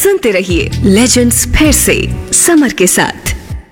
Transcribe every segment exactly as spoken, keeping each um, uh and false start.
सुनते रहिए लेजेंड्स फिर से समर के साथ।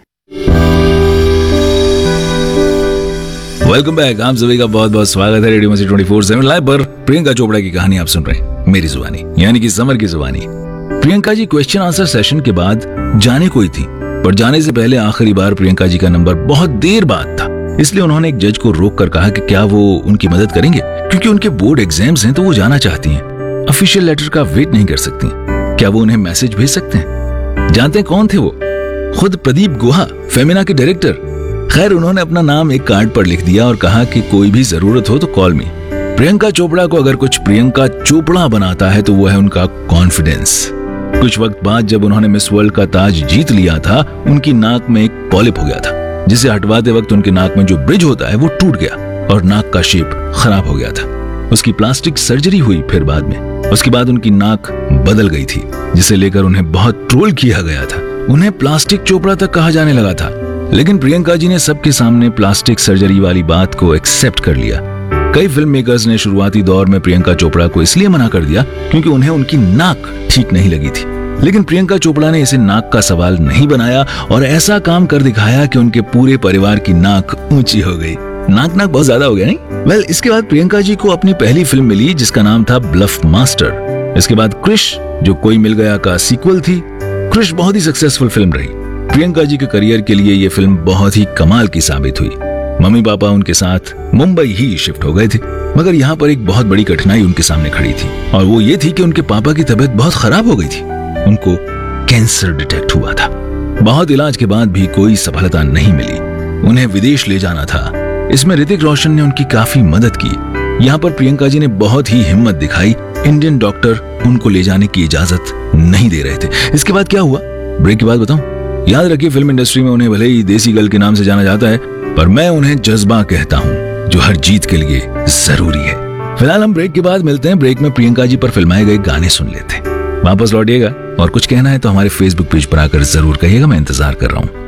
वेलकम बैक, आप सभी का बहुत बहुत स्वागत है रेडियो मस्ती ट्वेंटी फोर सेवन लाइव पर। प्रियंका चोपड़ा की कहानी आप सुन रहे हैं मेरी जुबानी, यानी कि समर की जुबानी। Priyanka ji question answer session के बाद जाने को ही थी, पर जाने से पहले आखिरी बार प्रियंका जी का नंबर बहुत देर बाद था, इसलिए उन्होंने एक जज को रोक कर कहा कि क्या वो उनकी मदद करेंगे, क्योंकि उनके बोर्ड एग्जाम्स हैं तो वो जाना चाहती हैं। ऑफिशियल लेटर का वेट नहीं कर सकती। क्या वो उन्हें मैसेज भेज सकते हैं? जानते हैं कौन थे वो? खुद प्रदीप गुहा, फेमिना के डायरेक्टर। खैर, उन्होंने अपना नाम एक कार्ड पर लिख दिया और कहा कि कोई भी जरूरत हो तो कॉल मी। प्रियंका चोपड़ा को अगर कुछ प्रियंका चोपड़ा बनाता है तो वो है उनका कॉन्फिडेंस। कुछ वक्त बाद जब उन्होंने मिस वर्ल्ड का ताज जीत लिया था, उनकी नाक में एक पॉलिप हो गया था, जिसे हटवाते वक्त उनके नाक में जो ब्रिज होता है वो टूट गया और नाक का शेप खराब हो गया था। उसकी प्लास्टिक सर्जरी हुई। फिर बाद में उसके बाद उनकी नाक बदल गई थी, जिसे लेकर उन्हें बहुत ट्रोल किया गया था। उन्हें प्लास्टिक चोपड़ा तक कहा जाने लगा था, लेकिन प्रियंका जी ने सबके सामने प्लास्टिक सर्जरी वाली बात को एक्सेप्ट कर लिया। कई फिल्म मेकर्स ने शुरुआती दौर में प्रियंका चोपड़ा को इसलिए मना कर दिया क्योंकि उन्हें उनकी नाक ठीक नहीं लगी थी, लेकिन प्रियंका चोपड़ा ने इसे नाक का सवाल नहीं बनाया और ऐसा काम कर दिखाया कि उनके पूरे परिवार की नाक ऊंची हो गई। नाक नाक बहुत ज्यादा हो गया, नहीं? वेल well, इसके बाद प्रियंका जी को अपनी पहली फिल्म मिली जिसका नाम था ब्लफ मास्टर। इसके बाद क्रिश, जो कोई मिल गया का सीक्वल थी। क्रिश बहुत ही सक्सेसफुल फिल्म रही। प्रियंका जी के करियर के लिए ये फिल्म बहुत ही कमाल की साबित हुई। मम्मी पापा उनके साथ मुंबई ही शिफ्ट हो गए थे, मगर यहाँ पर एक बहुत बड़ी कठिनाई उनके सामने खड़ी थी, और वो ये थी कि उनके पापा की तबीयत बहुत खराब हो गई थी। उनको कैंसर डिटेक्ट हुआ था। बहुत इलाज के बाद भी कोई सफलता नहीं मिली। उन्हें विदेश ले जाना था। इसमें ऋतिक रोशन ने उनकी काफी मदद की। यहाँ पर प्रियंका जी ने बहुत ही हिम्मत दिखाई। इंडियन डॉक्टर उनको ले जाने की इजाजत नहीं दे रहे थे। इसके बाद क्या हुआ, ब्रेक के बाद बताऊं। याद रखिए, फिल्म इंडस्ट्री में उन्हें भले ही देसी गर्ल के नाम से जाना जाता है, पर मैं उन्हें जज्बा कहता हूँ जो हर जीत के लिए जरूरी है। फिलहाल हम ब्रेक के बाद मिलते हैं। ब्रेक में प्रियंका जी पर फिल्माए गए गाने सुन लेते हैं। वापस लौटिएगा और कुछ कहना है तो हमारे फेसबुक पेज पर आकर जरूर कहिएगा। मैं इंतजार कर रहा हूँ।